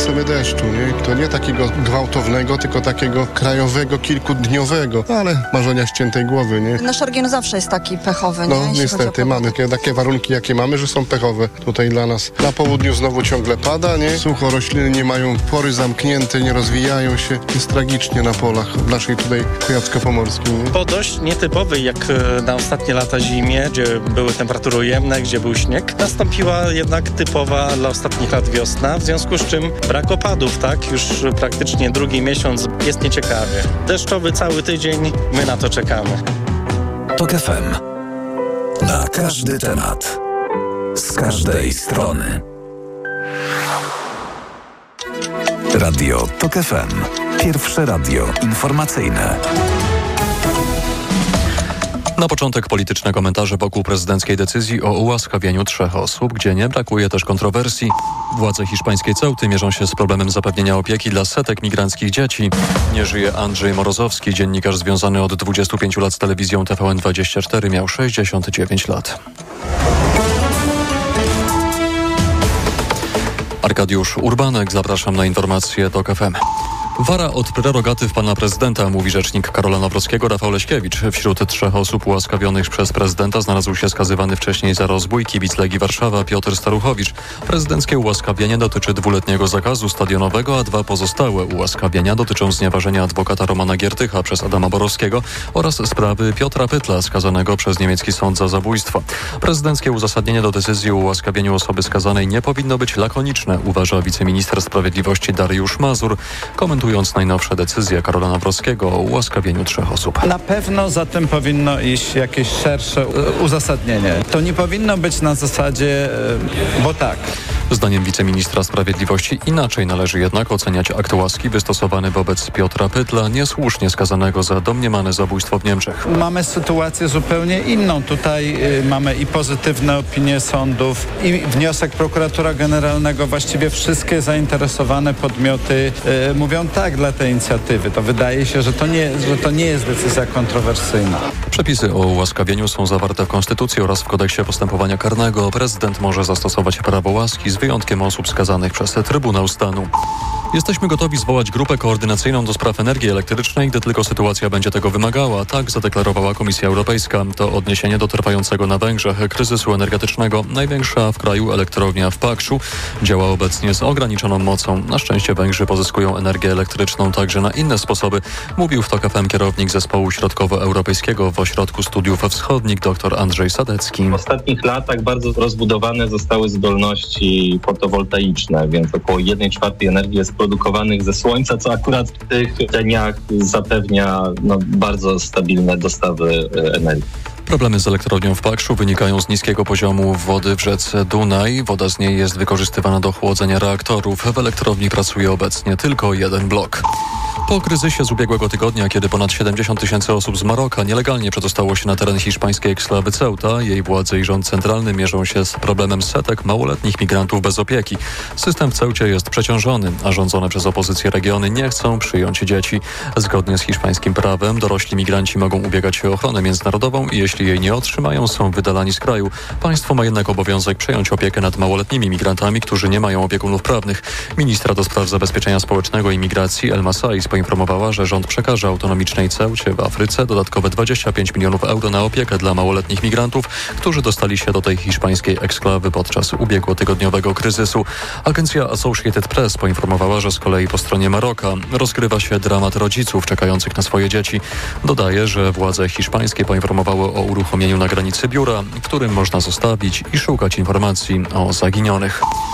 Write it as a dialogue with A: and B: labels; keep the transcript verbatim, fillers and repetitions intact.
A: chcemy deszczu, nie? To nie takiego gwałtownego, tylko takiego krajowego, kilkudniowego, ale marzenia ściętej głowy, nie?
B: Nasz region zawsze jest taki pechowy,
A: No
B: nie? Jeśli
A: niestety mamy takie, takie warunki, jakie mamy, że są pechowe tutaj dla nas. Na południu znowu ciągle pada, nie? Sucho, rośliny nie mają pory zamknięte, nie rozwijają się. Jest tragicznie na polach w naszej tutaj Kujawsko-Pomorskiej, nie?
C: Po dość nietypowej jak na ostatnie lata zimie, gdzie były temperatury ujemne, gdzie był śnieg, nastąpiła jednak typowa dla ostatnich lat wiosna, w związku z czym brak opadów, tak? Już praktycznie drugi miesiąc jest nieciekawie. Deszczowy cały tydzień, my na to czekamy.
D: TOK F M. Na każdy temat. Z każdej strony. Radio TOK F M. Pierwsze radio informacyjne.
E: Na początek polityczne komentarze wokół prezydenckiej decyzji o ułaskawieniu trzech osób, gdzie nie brakuje też kontrowersji. Władze hiszpańskiej Ceuty mierzą się z problemem zapewnienia opieki dla setek migranckich dzieci. Nie żyje Andrzej Morozowski, dziennikarz związany od dwudziestu pięciu lat z telewizją T V N dwadzieścia cztery, miał sześćdziesiąt dziewięć lat. Arkadiusz Urbanek, zapraszam na informacje TOK F M. Wara od prerogatyw pana prezydenta, mówi rzecznik Karola Nawrockiego Rafał Leśkiewicz. Wśród trzech osób ułaskawionych przez prezydenta znalazł się skazywany wcześniej za rozbój kibic Legii Warszawa Piotr Staruchowicz. Prezydenckie ułaskawienie dotyczy dwuletniego zakazu stadionowego, a dwa pozostałe ułaskawienia dotyczą znieważenia adwokata Romana Giertycha przez Adama Borowskiego oraz sprawy Piotra Pytla, skazanego przez niemiecki sąd za zabójstwo. Prezydenckie uzasadnienie do decyzji o ułaskawieniu osoby skazanej nie powinno być lakoniczne, uważa wiceminister sprawiedliwości Dariusz Mazur, komentując najnowsze decyzje Karola Nawrockiego o ułaskawieniu trzech osób.
F: Na pewno za tym powinno iść jakieś szersze uzasadnienie. To nie powinno być na zasadzie, bo tak.
E: Zdaniem wiceministra sprawiedliwości inaczej należy jednak oceniać akt łaski wystosowany wobec Piotra Pytla, niesłusznie skazanego za domniemane zabójstwo w Niemczech.
F: Mamy sytuację zupełnie inną. Tutaj y, mamy i pozytywne opinie sądów, i wniosek prokuratora generalnego. Właściwie wszystkie zainteresowane podmioty y, mówią tak dla tej inicjatywy. To wydaje się, że to nie, że to nie jest decyzja kontrowersyjna.
E: Przepisy o ułaskawieniu są zawarte w Konstytucji oraz w Kodeksie Postępowania Karnego. Prezydent może zastosować prawo łaski z wyjątkiem osób skazanych przez Trybunał Stanu. Jesteśmy gotowi zwołać grupę koordynacyjną do spraw energii elektrycznej, gdy tylko sytuacja będzie tego wymagała. Tak zadeklarowała Komisja Europejska. To odniesienie do trwającego na Węgrzech kryzysu energetycznego. Największa w kraju elektrownia w Pakszu działa obecnie z ograniczoną mocą. Na szczęście Węgrzy pozyskują energię elektryczną także na inne sposoby, mówił w TOK F M kierownik zespołu środkowoeuropejskiego w Ośrodku Studiów Wschodnich dr Andrzej Sadecki.
G: W ostatnich latach bardzo rozbudowane zostały zdolności fotowoltaiczne, więc około jednej czwartej energii jest produkowanych ze słońca, co akurat w tych dniach zapewnia no, bardzo stabilne dostawy energii.
E: Problemy z elektrownią w Pakszu wynikają z niskiego poziomu wody w rzece Dunaj. Woda z niej jest wykorzystywana do chłodzenia reaktorów. W elektrowni pracuje obecnie tylko jeden blok. Po kryzysie z ubiegłego tygodnia, kiedy ponad siedemdziesiąt tysięcy osób z Maroka nielegalnie przedostało się na teren hiszpańskiej eksklawy Ceuta, jej władze i rząd centralny mierzą się z problemem setek małoletnich migrantów bez opieki. System w Ceucie jest przeciążony, a rządzone przez opozycję regiony nie chcą przyjąć dzieci. Zgodnie z hiszpańskim prawem dorośli migranci mogą ubiegać się o ochronę międzynarodową i jeśli jej nie otrzymają, są wydalani z kraju. Państwo ma jednak obowiązek przejąć opiekę nad małoletnimi migrantami, którzy nie mają opiekunów prawnych. Ministra do spraw zabezpieczenia społecznego i migracji Elma Saiz poinformowała, że rząd przekaże autonomicznej Ceucie w Afryce dodatkowe dwadzieścia pięć milionów euro na opiekę dla małoletnich migrantów, którzy dostali się do tej hiszpańskiej eksklawy podczas ubiegłotygodniowego kryzysu. Agencja Associated Press poinformowała, że z kolei po stronie Maroka rozgrywa się dramat rodziców czekających na swoje dzieci. Dodaje, że władze hiszpańskie poinformowały o uruchomieniu na granicy biura, w którym można zostawić i szukać informacji o zaginionych.